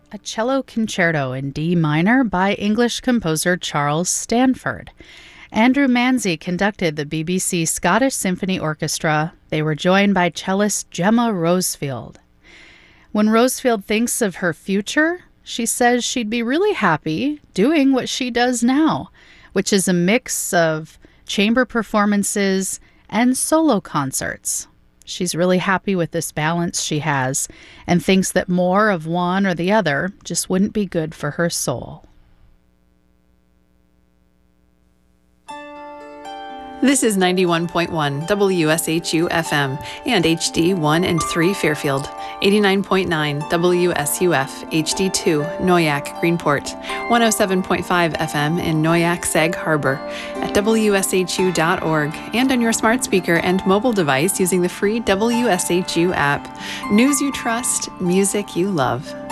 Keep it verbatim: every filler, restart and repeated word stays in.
a cello concerto in D minor by English composer Charles Stanford. Andrew Manzi conducted the B B C Scottish Symphony Orchestra. They were joined by cellist Gemma Rosefield. When Rosefield thinks of her future, she says she'd be really happy doing what she does now, which is a mix of chamber performances and solo concerts. She's really happy with this balance she has and thinks that more of one or the other just wouldn't be good for her soul. This is ninety-one point one W S H U F M and H D one and three Fairfield, eighty-nine point nine W S U F H D two Noyac Greenport, one oh seven point five F M in Noyac Sag Harbor, at W S H U dot org, and on your smart speaker and mobile device using the free W S H U app. News you trust, music you love.